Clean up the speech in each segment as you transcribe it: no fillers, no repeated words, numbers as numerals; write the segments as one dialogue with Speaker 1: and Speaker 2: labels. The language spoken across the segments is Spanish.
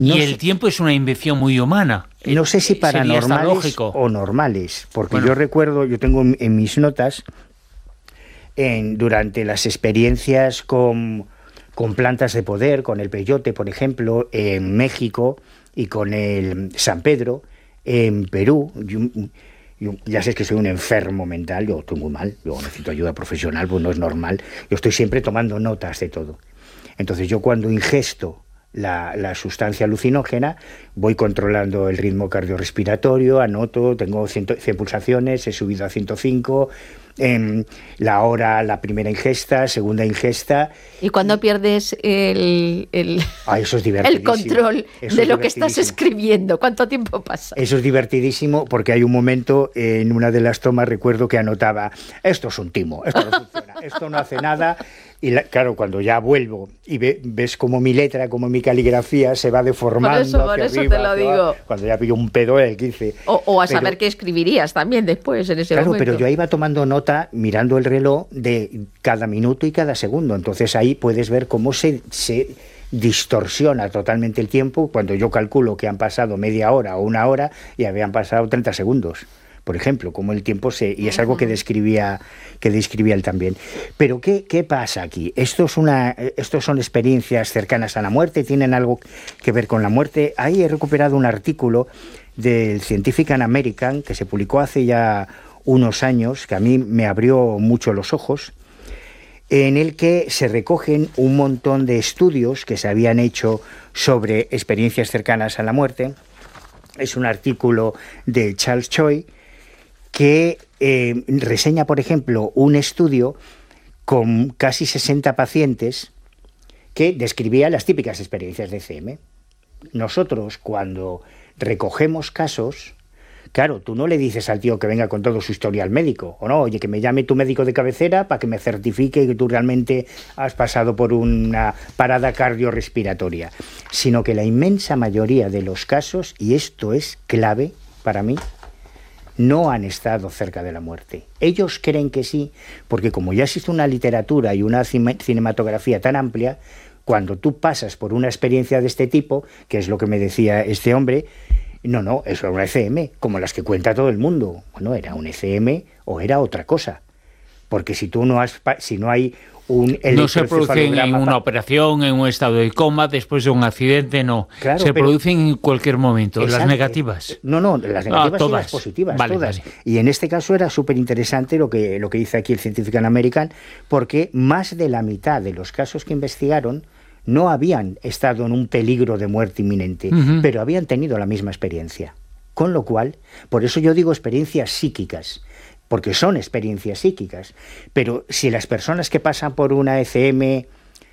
Speaker 1: No
Speaker 2: Y el
Speaker 1: sé,
Speaker 2: tiempo es una invención muy humana.
Speaker 1: no sé si
Speaker 2: Sería hasta
Speaker 1: paranormales
Speaker 2: lógico.
Speaker 1: o normales, porque
Speaker 2: Bueno.
Speaker 1: yo recuerdo, yo tengo en mis notas, durante las experiencias con plantas de poder, con el peyote, por ejemplo, en México y con el San Pedro, en Perú. Yo ya sé que soy un enfermo mental, yo estoy muy mal, yo necesito ayuda profesional, pues no es normal. Yo estoy siempre tomando notas de todo. Entonces yo cuando ingesto la sustancia alucinógena, voy controlando el ritmo cardiorrespiratorio, anoto, tengo 100 pulsaciones, he subido a 105, la hora, la primera ingesta, segunda ingesta.
Speaker 3: Y cuando pierdes
Speaker 1: Eso es
Speaker 3: el
Speaker 1: divertidísimo.
Speaker 3: control
Speaker 1: Eso
Speaker 3: de
Speaker 1: es
Speaker 3: lo que estás
Speaker 1: divertidísimo.
Speaker 3: escribiendo, ¿cuánto tiempo pasa?
Speaker 1: Eso es divertidísimo porque hay un momento en una de las tomas, recuerdo que anotaba, esto es un timo, esto no funciona, esto no hace nada. Y claro, cuando ya vuelvo y ves como mi letra, como mi caligrafía se va deformando
Speaker 3: Por
Speaker 1: hacia
Speaker 3: eso
Speaker 1: arriba,
Speaker 3: te lo
Speaker 1: hacia
Speaker 3: digo.
Speaker 1: abajo, cuando ya pillo un pedo el 15.
Speaker 3: O a saber qué escribirías también después en ese
Speaker 1: Claro,
Speaker 3: momento.
Speaker 1: pero yo iba tomando nota mirando el reloj de cada minuto y cada segundo. Entonces ahí puedes ver cómo se distorsiona totalmente el tiempo cuando yo calculo que han pasado media hora o una hora y habían pasado 30 segundos. Por ejemplo, cómo el tiempo y es algo que describía él también. Pero ¿qué pasa aquí? Estos son experiencias cercanas a la muerte, tienen algo que ver con la muerte. Ahí he recuperado un artículo del Scientific American que se publicó hace ya unos años, que a mí me abrió mucho los ojos, en el que se recogen un montón de estudios que se habían hecho sobre experiencias cercanas a la muerte. Es un artículo de Charles Choi que reseña, por ejemplo, un estudio con casi 60 pacientes que describía las típicas experiencias de ECM. Nosotros, cuando recogemos casos, claro, tú no le dices al tío que venga con todo su historial médico, o no, oye, que me llame tu médico de cabecera para que me certifique que tú realmente has pasado por una parada cardiorrespiratoria, sino que la inmensa mayoría de los casos, y esto es clave para mí, no han estado cerca de la muerte. Ellos creen que sí, porque como ya existe una literatura y una cinematografía tan amplia, cuando tú pasas por una experiencia de este tipo, que es lo que me decía este hombre, no, eso era una ECM, como las que cuenta todo el mundo. Bueno, era un ECM o era otra cosa. Porque si no hay un
Speaker 2: No se producen en una
Speaker 1: electroencefalograma
Speaker 2: operación, en un estado de coma, después de un accidente, no.
Speaker 1: Claro,
Speaker 2: se
Speaker 1: pero
Speaker 2: producen en cualquier momento,
Speaker 1: exacto.
Speaker 2: las negativas.
Speaker 1: No, las negativas y
Speaker 2: todas.
Speaker 1: las positivas,
Speaker 2: Vale,
Speaker 1: todas.
Speaker 2: vale.
Speaker 1: Y en este caso era súper interesante lo que dice aquí el Scientific American, porque más de la mitad de los casos que investigaron no habían estado en un peligro de muerte inminente, pero habían tenido la misma experiencia. Con lo cual, por eso yo digo experiencias psíquicas, porque son experiencias psíquicas. Pero si las personas que pasan por una ECM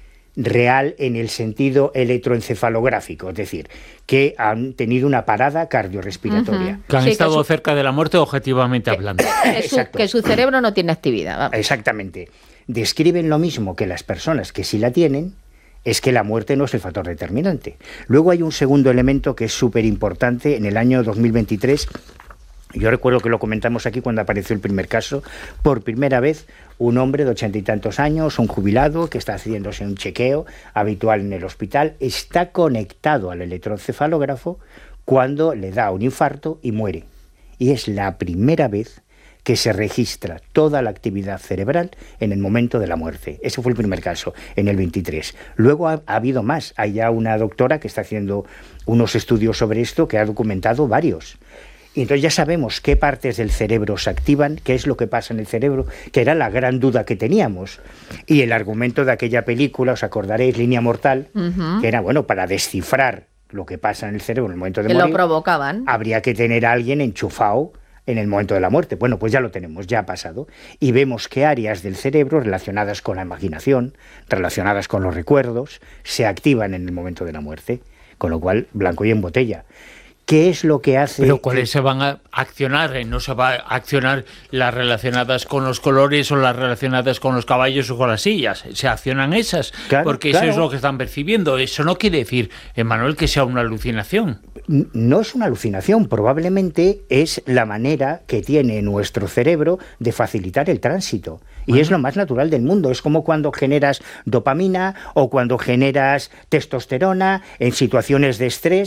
Speaker 1: real en el sentido electroencefalográfico, es decir, que han tenido una parada cardiorrespiratoria.
Speaker 2: Que han
Speaker 3: Sí,
Speaker 2: estado cerca de la muerte objetivamente hablando.
Speaker 1: Exacto.
Speaker 3: Que su cerebro no tiene actividad. Vamos.
Speaker 1: Exactamente. Describen lo mismo que las personas que sí la tienen, es que la muerte no es el factor determinante. Luego hay un segundo elemento que es súper importante. En el año 2023, yo recuerdo que lo comentamos aquí cuando apareció el primer caso, por primera vez un hombre de 80 y tantos años, un jubilado que está haciéndose un chequeo habitual en el hospital, está conectado al electroencefalógrafo cuando le da un infarto y muere. Y es la primera vez que se registra toda la actividad cerebral en el momento de la muerte. Ese fue el primer caso, en el 23. Luego ha habido más. Hay ya una doctora que está haciendo unos estudios sobre esto, que ha documentado varios. Y entonces ya sabemos qué partes del cerebro se activan, qué es lo que pasa en el cerebro, que era la gran duda que teníamos. Y el argumento de aquella película, os acordaréis, Línea Mortal, que era, bueno, para descifrar lo que pasa en el cerebro en el momento de morir,
Speaker 3: lo provocaban.
Speaker 1: habría que tener a alguien enchufado en el momento de la muerte. Bueno, pues ya lo tenemos, ya ha pasado. Y vemos que áreas del cerebro relacionadas con la imaginación, relacionadas con los recuerdos, se activan en el momento de la muerte. Con lo cual, blanco y en botella. ¿Qué es lo que hace?
Speaker 2: Pero ¿cuáles se van a accionar? No se va a accionar las relacionadas con los colores o las relacionadas con los caballos o con las sillas. Se accionan esas,
Speaker 1: Claro,
Speaker 2: porque
Speaker 1: claro.
Speaker 2: eso es lo que están percibiendo. Eso no quiere decir, Emmanuel, que sea una alucinación.
Speaker 1: No es una alucinación, probablemente es la manera que tiene nuestro cerebro de facilitar el tránsito. Y es lo más natural del mundo. Es como cuando generas dopamina o cuando generas testosterona en situaciones de estrés.